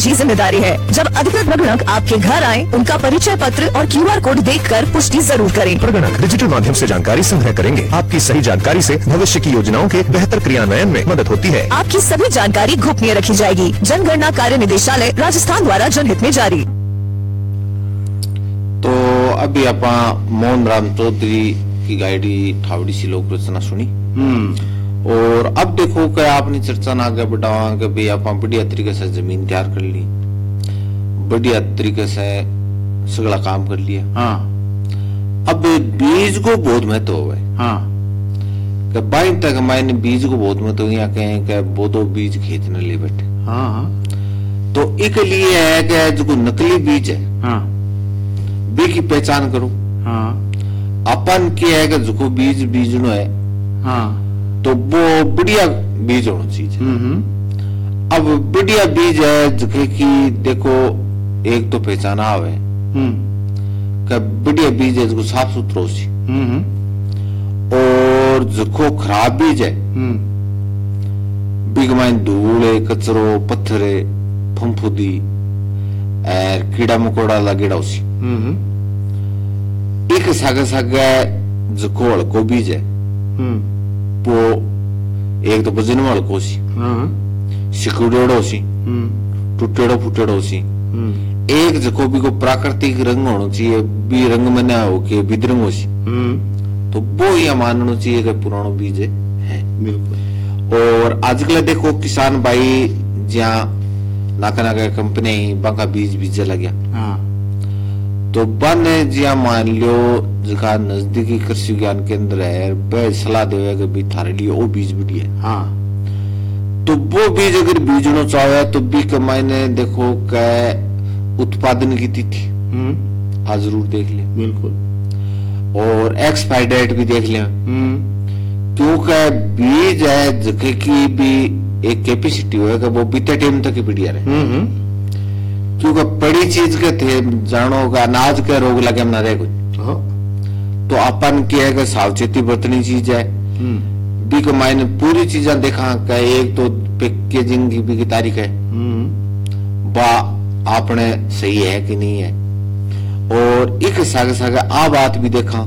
की जिम्मेदारी है। जब अधिकृत प्रगणक आपके घर आए, उनका परिचय पत्र और QR कोड देखकर पुष्टि जरूर करें। प्रगणक डिजिटल माध्यम से जानकारी संग्रह करेंगे। आपकी सही जानकारी से भविष्य की योजनाओं के बेहतर क्रियान्वयन में मदद होती है। आपकी सभी जानकारी गोपनीय रखी जाएगी। जनगणना कार्य निदेशालय राजस्थान द्वारा जनहित में जारी। तो अभी अपा मोहन राम चौधरी की गाइडी ठावड़ी सी लोक रचना सुनी। और अब देखो कि आपने चर्चा ना आगे बढ़ावा कि भाई आप बढ़िया तरीके से जमीन तैयार कर ली, बढ़िया तरीके से सगला काम कर लिया। हाँ। अब बीज को बहुत महत्व हो गए। हाँ। कि बाई तक मैंने बीज को बहुत महत्व यहाँ कहें कि बोधो बीज खेत न ले बैठे। हाँ। हाँ। तो एक लिए है कि जो नकली बीज है, हाँ, बी की पहचान करो। हाँ, अपन क्या है कि जो बीज बीजनो है, हाँ, तो वो बढ़िया बीज होना चाहिए। अब बढ़िया बीज है जैसे कि देखो एक तो पहचाना आवे कि बढ़िया बीज है जो साफ सुथरा सी, और जो खराब बीज है बिग माइन धूल है, कचरो पत्थर है, फंफुदी और कीड़ा मकोड़ा लगेड़ा उसी। एक सागे सागे जो हल्को बीज है वो एक तो वजन में हल्को सी, सिकुड़ेड़ो सी, टूटेड़ो फुटेड़ो सी। एक जको भी को प्राकृतिक रंग होना चाहिए, भी रंग में ना हो के बिदरंग हो सी, तो वो यह मानना चाहिए कि पुराना बीज है। बिल्कुल। और आजकल देखो किसान भाई जहाँ नाका नाका कंपनी बाका बीज बीजे लग गया। हाँ। तो बन जिया मान लो जगह नजदीकी कृषि विज्ञान केंद्र है, वह सलाह देवे कि भी थारे लिए वो बीज बढ़िया है। हाँ। तो वो बीज अगर बीजनो चाहे तो बी के मायने देखो के उत्पादन की तिथि आज जरूर देख ले। बिल्कुल। और एक्सपायरी डेट भी देख ले, क्योंकि बीज है जगह की भी एक कैपेसिटी होगा वो बीते टाइम तक ही बढ़िया रहे। क्योंकि बड़ी चीज के थे जानो का अनाज के रोग लगे ना रहे कुछ, तो अपन की है कि सावचेती बरतनी चीज है। बी के मायने पूरी चीजें देखा का एक तो पैकेजिंग की भी की तारीख है, बा आपने सही है कि नहीं है। और एक सागे सागे आ बात भी देखा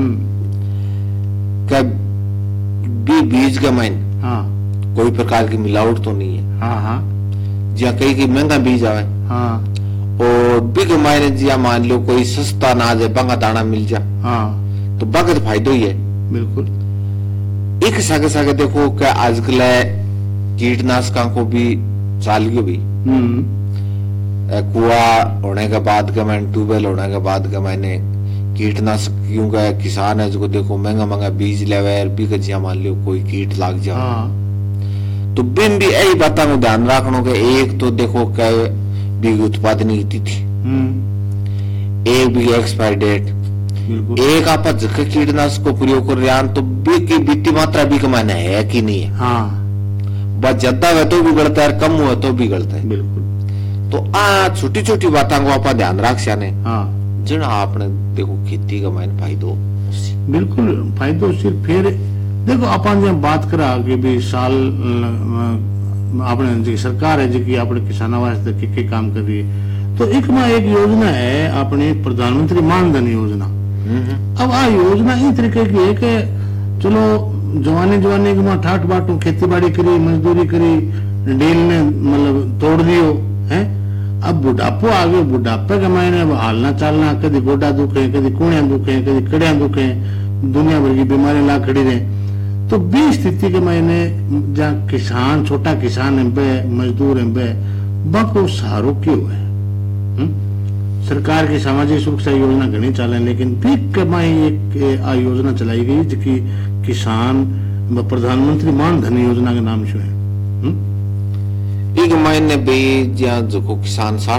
कि बी बीज के मायने कोई प्रकार की मिलावट तो नहीं है। हाँ। जहाँ कहीं की महंगा बीज आवे, हाँ। और बिग मायने जिया मान लो कोई सस्ता अनाज है बंगा दाना मिल जा, हाँ, तो बाका तो फायदो ही है। बिल्कुल। एक सागे सागे देखो कि आजकल कीटनाशकों को भी चाल गयो भी, कुआ होने के बाद के मैंने ट्यूबवेल होने के बाद के मैंने कीटनाशक क्यों का किसान है जो देखो महंगा महंगा बीज लेवे, बिग जिया मान लो कोई कीट लाग जा। हाँ। तो बिन भी यही बातों को ध्यान रखना कि एक तो देखो क्या बीज उत्पादन की तिथि, एक भी एक्सपायरी डेट, एक आप जगह कीटनाशक को प्रयोग कर रहे हैं तो बीज की वित्तीय मात्रा भी कमाना है कि नहीं है। हाँ। बस ज्यादा है तो बिगड़ता है, कम हुआ तो बिगड़ता है। बिल्कुल। तो आ छोटी छोटी बातों को आप ध्यान रख सने। हाँ। जिन आपने देखो खेती का मायने फायदो बिल्कुल फायदो सिर्फ फिर देखो अपन जब बात करा कि भी साल अपने सरकार है जी अपने किसानों वास्ते के काम कर रही है, तो एक योजना है अपनी प्रधानमंत्री मानधन योजना। अब आ योजना इस तरीके की है कि चलो जवानी जवानी के ठाट बाटू खेती बाड़ी करी, मजदूरी करी, डेल ने मतलब तोड़ दियो है। अब बुढ़ापो आ गयो, बुढ़ापे के मायने हालना चालना, कभी गोडा दुखे, कभी कुणिया दुखे, कभी कड़िया दुखे, दुनिया भर की बीमारी ला खड़ी रहे। तो भी स्थिति के मायने जहाँ किसान छोटा किसान है, मजदूर है, बाको सहारो क्यों है। सरकार की सामाजिक सुरक्षा योजना घनी चाले, लेकिन भी कमाई एक योजना चलाई गई जिसकी किसान प्रधानमंत्री मानधन योजना के नाम से है। एक मायने भी जहाँ जो किसान